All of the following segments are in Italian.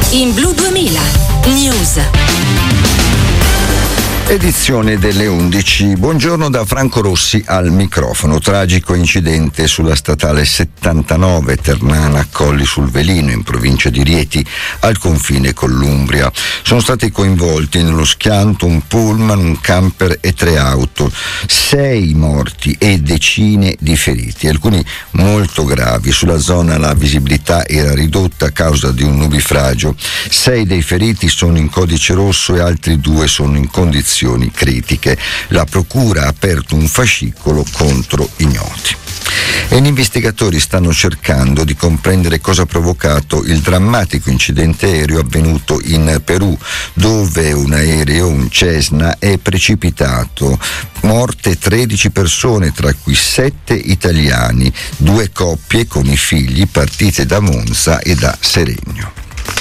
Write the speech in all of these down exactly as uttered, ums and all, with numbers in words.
In Blu duemila News. Edizione delle undici. Buongiorno da Franco Rossi al microfono. Tragico incidente sulla statale settantanove Ternana Colli sul Velino in provincia di Rieti al confine con l'Umbria. Sono stati coinvolti nello schianto un pullman, un camper e tre auto. Sei morti e decine di feriti, alcuni molto gravi. Sulla zona la visibilità era ridotta a causa di un nubifragio. Sei dei feriti sono in codice rosso e altri due sono in condizioni critiche. La procura ha aperto un fascicolo contro ignoti. E gli investigatori stanno cercando di comprendere cosa ha provocato il drammatico incidente aereo avvenuto in Perù, dove un aereo, un Cessna, è precipitato. Morte tredici persone, tra cui sette italiani, due coppie con i figli partite da Monza e da Seregno.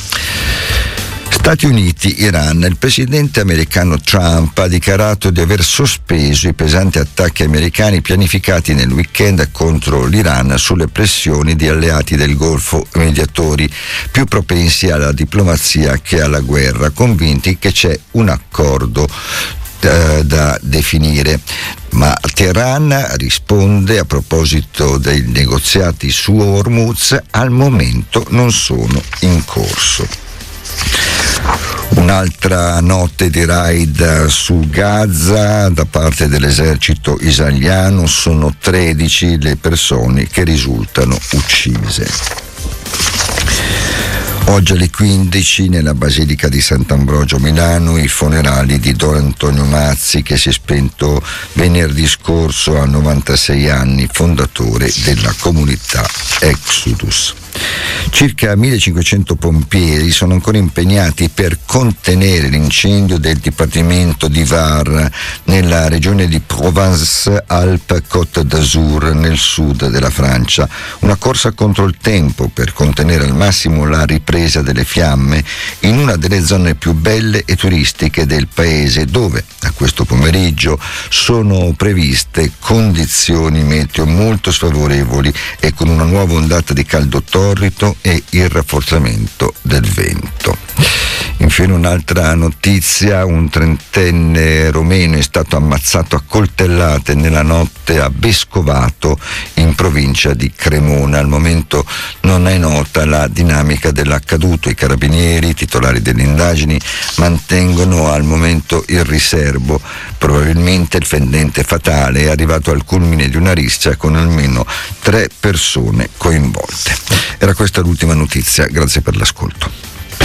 Stati Uniti, Iran. Il presidente americano Trump ha dichiarato di aver sospeso i pesanti attacchi americani pianificati nel weekend contro l'Iran sulle pressioni di alleati del Golfo, mediatori più propensi alla diplomazia che alla guerra, convinti che c'è un accordo eh, da definire. Ma Teheran risponde a proposito dei negoziati su Hormuz: al momento non sono in corso. Un'altra notte di raid su Gaza da parte dell'esercito israeliano, sono tredici le persone che risultano uccise. Oggi alle quindici nella Basilica di Sant'Ambrogio a Milano i funerali di Don Antonio Mazzi, che si è spento venerdì scorso a novantasei anni, fondatore della comunità Exodus. Circa millecinquecento pompieri sono ancora impegnati per contenere l'incendio del dipartimento di Var nella regione di Provence-Alpes-Côte d'Azur nel sud della Francia. Una corsa contro il tempo per contenere al massimo la ripresa delle fiamme in una delle zone più belle e turistiche del paese, dove a questo pomeriggio sono previste condizioni meteo molto sfavorevoli e con una nuova ondata di caldo torrido e il rafforzamento del vento. Infine un'altra notizia: un trentenne romeno è stato ammazzato a coltellate nella notte a Vescovato in provincia di Cremona. Al momento non è nota la dinamica dell'accaduto. I carabinieri, titolari delle indagini, mantengono al momento il riservo. Probabilmente il fendente fatale è arrivato al culmine di una rissa con almeno tre persone coinvolte. Era questa l'ultima notizia, grazie per l'ascolto.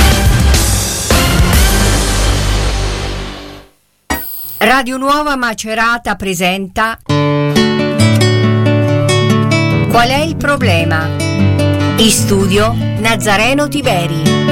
Radio Nuova Macerata presenta Qual è il problema? In studio Nazareno Tiberi.